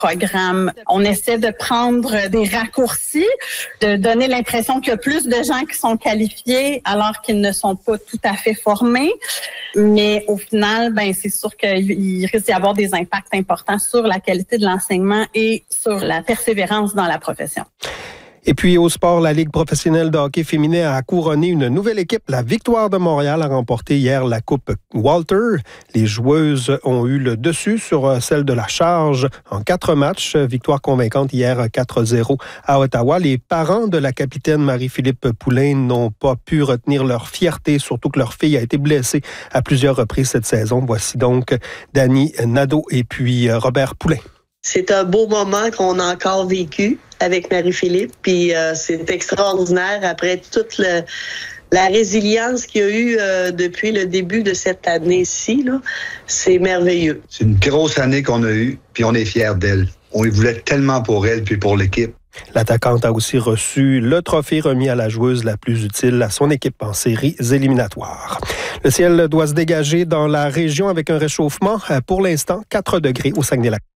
programme. On essaie de prendre des raccourcis, de donner l'impression qu'il y a plus de gens qui sont qualifiés alors qu'ils ne sont pas tout à fait formés. Mais au final, c'est sûr qu'il risque d'y avoir des impacts importants sur la qualité de l'enseignement et sur la persévérance dans la profession. Et puis au sport, la Ligue professionnelle de hockey féminin a couronné une nouvelle équipe. La Victoire de Montréal a remporté hier la Coupe Walter. Les joueuses ont eu le dessus sur celle de la Charge en 4 matchs. Victoire convaincante hier 4-0 à Ottawa. Les parents de la capitaine Marie-Philippe Poulain n'ont pas pu retenir leur fierté, surtout que leur fille a été blessée à plusieurs reprises cette saison. Voici donc Dani Nadeau et puis Robert Poulain. C'est un beau moment qu'on a encore vécu avec Marie-Philippe, puis c'est extraordinaire après toute la résilience qu'il y a eu depuis le début de cette année-ci. Là. C'est merveilleux. C'est une grosse année qu'on a eue, puis on est fiers d'elle. On voulait tellement pour elle, puis pour l'équipe. L'attaquante a aussi reçu le trophée remis à la joueuse la plus utile à son équipe en séries éliminatoires. Le ciel doit se dégager dans la région avec un réchauffement pour l'instant 4 degrés au Saguenay-Lac.